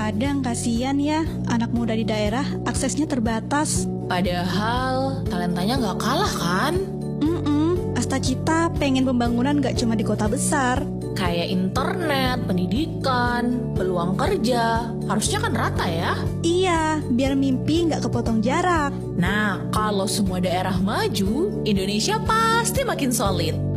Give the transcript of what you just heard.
Kadang kasihan ya, anak muda di daerah aksesnya terbatas. Padahal talentanya nggak kalah kan? Astacita pengen pembangunan nggak cuma di kota besar. Kayak internet, pendidikan, peluang kerja, harusnya kan rata ya? Iya, biar mimpi nggak kepotong jarak. Nah, kalau semua daerah maju, Indonesia pasti makin solid.